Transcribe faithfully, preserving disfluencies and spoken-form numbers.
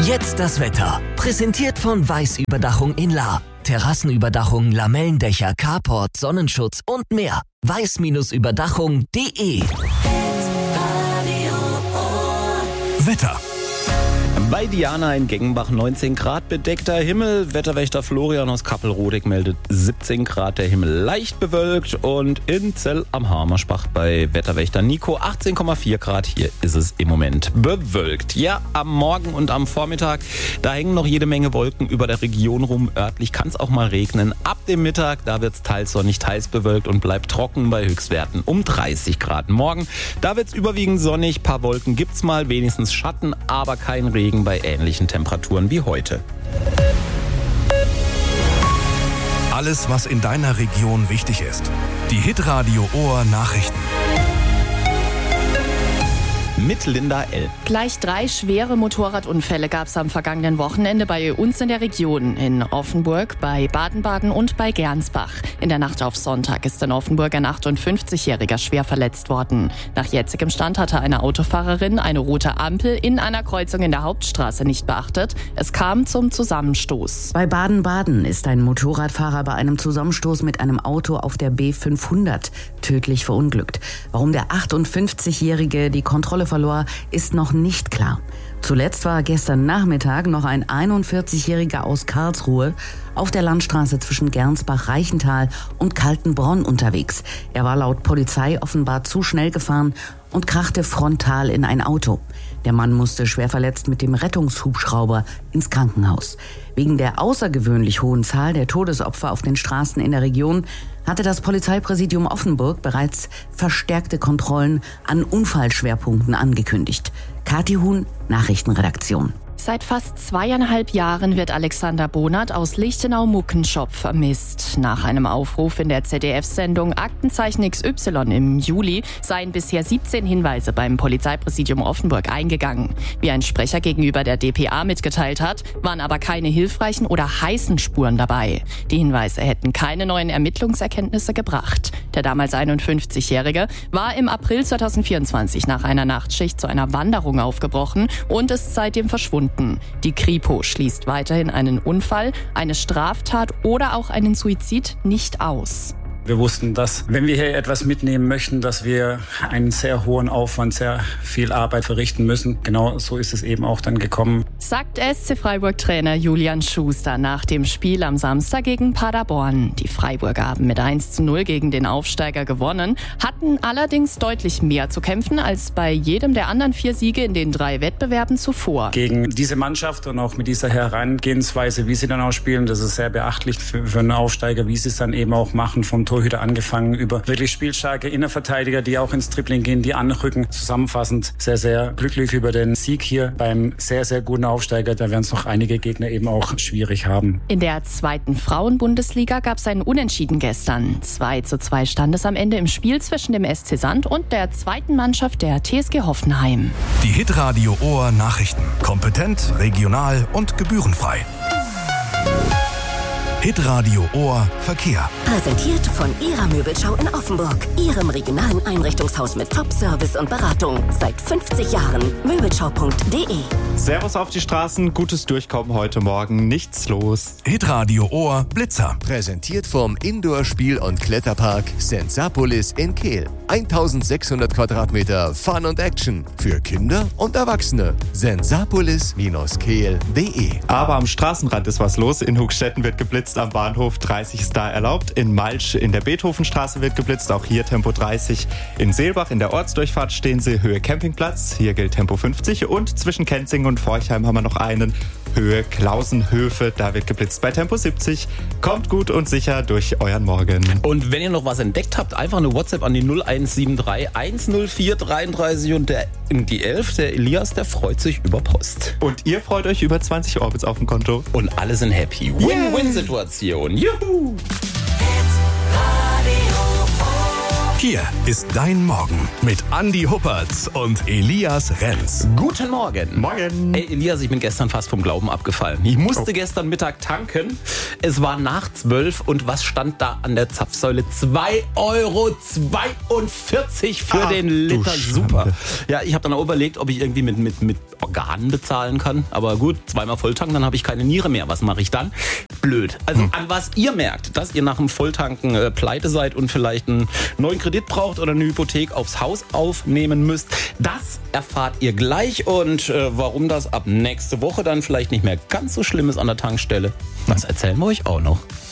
Jetzt das Wetter. Präsentiert von Weiß-Überdachung in Lahr. Terrassenüberdachung, Lamellendächer, Carport, Sonnenschutz und mehr. weiß Überdachung punkt de. Wetter. Bei Diana in Gengenbach neunzehn Grad, bedeckter Himmel. Wetterwächter Florian aus Kappelrodig meldet siebzehn Grad, der Himmel leicht bewölkt. Und in Zell am Hamersbach bei Wetterwächter Nico achtzehn Komma vier Grad. Hier ist es im Moment bewölkt. Ja, am Morgen und am Vormittag, da hängen noch jede Menge Wolken über der Region rum. Örtlich kann es auch mal regnen. Ab dem Mittag, da wird es teils sonnig, teils bewölkt und bleibt trocken bei Höchstwerten um dreißig Grad. Morgen, da wird es überwiegend sonnig. Paar Wolken gibt's mal, wenigstens Schatten, aber kein Regen bei ähnlichen Temperaturen wie heute. Alles, was in deiner Region wichtig ist. Die Hitradio Ohr Nachrichten. Mit Linda L. Gleich drei schwere Motorradunfälle gab es am vergangenen Wochenende bei uns in der Region. In Offenburg, bei Baden-Baden und bei Gernsbach. In der Nacht auf Sonntag ist in Offenburg ein achtundfünfzigjähriger schwer verletzt worden. Nach jetzigem Stand hatte eine Autofahrerin eine rote Ampel in einer Kreuzung in der Hauptstraße nicht beachtet. Es kam zum Zusammenstoß. Bei Baden-Baden ist ein Motorradfahrer bei einem Zusammenstoß mit einem Auto auf der B fünfhundert tödlich verunglückt. Warum der achtundfünfzigjährige die Kontrolle verlor, ist noch nicht klar. Zuletzt war gestern Nachmittag noch ein einundvierzigjähriger aus Karlsruhe auf der Landstraße zwischen Gernsbach-Reichental und Kaltenbronn unterwegs. Er war laut Polizei offenbar zu schnell gefahren und krachte frontal in ein Auto. Der Mann musste schwer verletzt mit dem Rettungshubschrauber ins Krankenhaus. Wegen der außergewöhnlich hohen Zahl der Todesopfer auf den Straßen in der Region hatte das Polizeipräsidium Offenburg bereits verstärkte Kontrollen an Unfallschwerpunkten angekündigt. Kathi Huhn, Nachrichtenredaktion. Seit fast zweieinhalb Jahren wird Alexander Bonert aus Lichtenau-Muckenschopf vermisst. Nach einem Aufruf in der Z D F-Sendung Aktenzeichen X Y im Juli seien bisher siebzehn Hinweise beim Polizeipräsidium Offenburg eingegangen. Wie ein Sprecher gegenüber der d p a mitgeteilt hat, waren aber keine hilfreichen oder heißen Spuren dabei. Die Hinweise hätten keine neuen Ermittlungserkenntnisse gebracht. Der damals einundfünfzigjährige war im April zweitausendvierundzwanzig nach einer Nachtschicht zu einer Wanderung aufgebrochen und ist seitdem verschwunden. Die Kripo schließt weiterhin einen Unfall, eine Straftat oder auch einen Suizid nicht aus. Wir wussten, dass, wenn wir hier etwas mitnehmen möchten, dass wir einen sehr hohen Aufwand, sehr viel Arbeit verrichten müssen. Genau so ist es eben auch dann gekommen. Sagt S C Freiburg-Trainer Julian Schuster nach dem Spiel am Samstag gegen Paderborn. Die Freiburger haben mit eins zu null gegen den Aufsteiger gewonnen, hatten allerdings deutlich mehr zu kämpfen als bei jedem der anderen vier Siege in den drei Wettbewerben zuvor. Gegen diese Mannschaft und auch mit dieser Herangehensweise, wie sie dann auch spielen, das ist sehr beachtlich für, für einen Aufsteiger, wie sie es dann eben auch machen, vom Tor Torhüter angefangen über wirklich spielstarke Innenverteidiger, die auch ins Dribbling gehen, die anrücken. Zusammenfassend sehr, sehr glücklich über den Sieg hier beim sehr, sehr guten Aufsteiger. Da werden es noch einige Gegner eben auch schwierig haben. In der zweiten Frauen-Bundesliga gab es einen Unentschieden gestern. zwei zu zwei stand es am Ende im Spiel zwischen dem S C Sand und der zweiten Mannschaft der T S G Hoffenheim. Die Hitradio Ohr Nachrichten. Kompetent, regional und gebührenfrei. Hitradio Ohr Verkehr. Präsentiert von Ihrer Möbelschau in Offenburg. Ihrem regionalen Einrichtungshaus mit Top-Service und Beratung. Seit fünfzig Jahren. Möbelschau punkt de. Servus auf die Straßen, gutes Durchkommen heute Morgen, nichts los. Hitradio Ohr Blitzer. Präsentiert vom Indoor-Spiel- und Kletterpark Sensapolis in Kehl. eintausendsechshundert Quadratmeter Fun und Action. Für Kinder und Erwachsene. sensapolis Bindestrich kehl punkt de. Aber am Straßenrand ist was los. In Hugstetten wird geblitzt am Bahnhof, dreißig ist da erlaubt. In Malsch in der Beethovenstraße wird geblitzt, auch hier Tempo dreißig. In Seelbach in der Ortsdurchfahrt stehen sie Höhe Campingplatz, hier gilt Tempo fünfzig. Und zwischen Kenzing und Forchheim haben wir noch einen, Höhe Klausenhöfe, da wird geblitzt bei Tempo siebzig. Kommt gut und sicher durch euren Morgen. Und wenn ihr noch was entdeckt habt, einfach eine WhatsApp an die null eins sieben drei eins null vier dreiunddreißig und der, die elf, der Elias, der freut sich über Post. Und ihr freut euch über zwanzig Orbits auf dem Konto. Und alle sind happy. Win-Win-Situation. Juhu! Hier ist dein Morgen mit Andi Huppertz und Elias Renz. Guten Morgen. Morgen. Ey, Elias, ich bin gestern fast vom Glauben abgefallen. Ich musste oh. gestern Mittag tanken. Es war nach zwölf und was stand da an der Zapfsäule? zwei Euro zweiundvierzig für Ach, den Liter. Super. Ja, ich habe dann auch überlegt, ob ich irgendwie mit, mit, mit Organen bezahlen kann. Aber gut, zweimal Volltanken, dann habe ich keine Niere mehr. Was mache ich dann? Blöd. Also hm. an was ihr merkt, dass ihr nach dem Volltanken äh, pleite seid und vielleicht einen neuen Kredit braucht oder eine Hypothek aufs Haus aufnehmen müsst, das erfahrt ihr gleich. Und äh, warum das ab nächste Woche dann vielleicht nicht mehr ganz so schlimm ist an der Tankstelle, das erzählen wir euch auch noch.